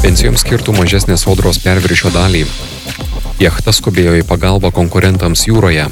Pensijoms skirtų mažesnės sodros perviršio dalį. Jachta skubėjo į pagalbą konkurentams jūroje.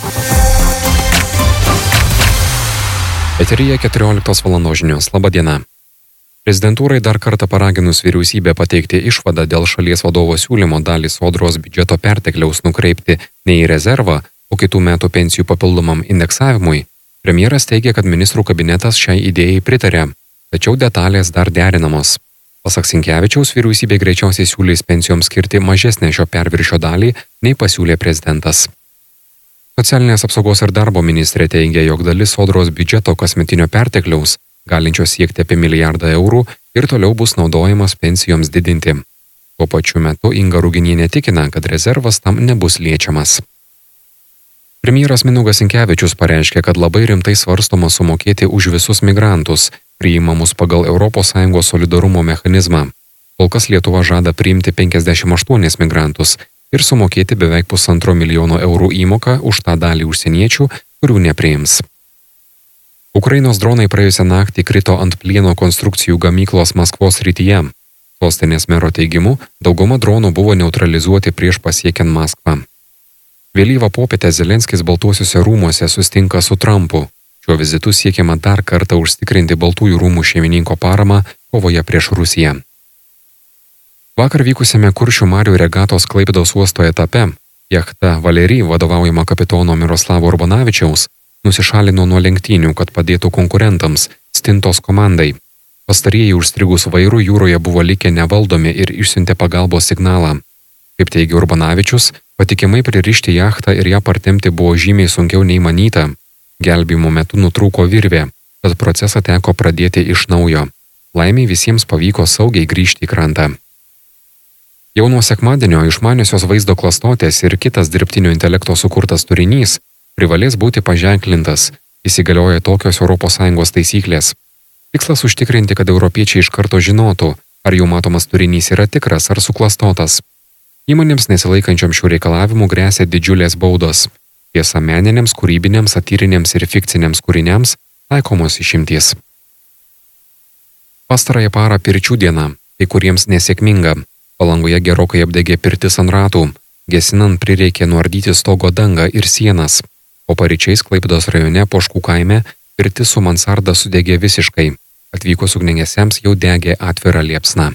Eteryje 14 valandos žinios. Labą dieną. Prezidentūrai dar kartą paraginus vyriausybę pateikti išvadą dėl šalies vadovo siūlymo dalį sodros biudžeto pertekliaus nukreipti ne į rezervą, o kitų metų pensijų papildomam indeksavimui, premjeras teigia, kad ministrų kabinetas šiai idėjai pritarė, tačiau detalės dar derinamos. Pasak Sinkevičiaus, vyriausybė greičiausiai siūlys pensijoms skirti mažesnę šio perviršio dalį, nei pasiūlė prezidentas. Socialinės apsaugos ir darbo ministrė teigia, jog dalis sodros biudžeto kasmetinio pertekliaus, galinčios siekti apie 1 milijardą eurų, ir toliau bus naudojamas pensijoms didinti. Tuo pačiu metu Inga Ruginienė tikina, kad rezervas tam nebus liečiamas. Premjeras Mindaugas Sinkevičius pareiškė, kad labai rimtai svarstoma sumokėti už visus migrantus, priimamus pagal ES solidarumo mechanizmą. Kol kas Lietuva žada priimti 58 migrantus ir sumokėti beveik 1,5 milijono eurų įmoką už tą dalį užsieniečių, kurių nepriims. Ukrainos dronai praėjusią naktį krito ant plieno konstrukcijų gamyklos Maskvos srityje. Sostinės mero teigimu, dauguma dronų buvo neutralizuoti prieš pasiekiant Maskvą. Vėlyvą popietę Zelenskis Baltuosiuose rūmuose susitinka su Trumpu. Šiuo vizitu siekiama dar kartą užtikrinti Baltųjų rūmų šeimininko paramą kovoje prieš Rusiją. Vakar vykusiame Kuršių marių regatos Klaipėdos uosto etape jachta Valery, vadovaujama kapitono Miroslavo Urbanavičiaus, nusišalino nuo lenktynių, kad padėtų konkurentams Stintos komandai. Pastarieji užstrigus vairų jūroje buvo likę nevaldomi ir išsiuntė pagalbos signalą. Kaip teigia Urbanavičius, patikimai pririšti jachtą ir ją partemti buvo žymiai sunkiau nei manyta. Gelbėjimo metu nutrūko virvė, tad procesą teko pradėti iš naujo. Laimiai visiems pavyko saugiai grįžti į krantą. Jau nuo sekmadienio išmaniosios vaizdo klastotės ir kitas dirbtinio intelekto sukurtas turinys privalės būti paženklintas, įsigalioja tokios ES taisyklės. Tikslas užtikrinti, kad europiečiai iš karto žinotų, ar jų matomas turinys yra tikras ar suklastotas. Įmonėms nesilaikančiom šių reikalavimų gresia didžiulės baudos. Tiesa, meniniams, kūrybiniams, satyriniams ir fikciniams kūriniams taikomos išimtys. Pastarąją parą pirčių diena, kai kuriems nesėkminga. Palangoje gerokai apdegė pirtis ant ratų. Gesinant prireikė nuardyti stogo dangą ir sienas. O paryčiais Klaipėdos rajone Poškų kaime pirtis su mansarda sudegė visiškai. Atvykus ugniagesiams jau degė atvira liepsna.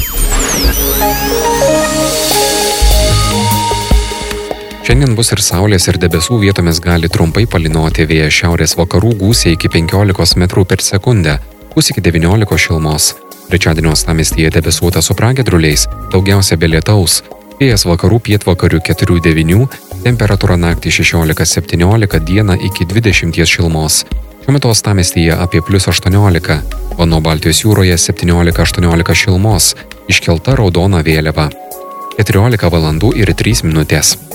Šiandien bus ir saulės ir debesų, vietomis gali trumpai palynoti, vėjas šiaurės vakarų gūsiai iki 15 metrų per sekundę, bus iki 19 šilumos. Trečiadienio uostamiestyje debesuota su pragiedruliais, daugiausia be lietaus, vėjas vakarų pietvakarių 4-9, temperatūra naktį 16-17, dieną iki 20 šilumos. Šiuo metu uostamiestyje apie +18, o nuo Baltijos jūroje 17-18 šilumos, iškelta raudona vėliava. 14 valandų ir 3 minutės.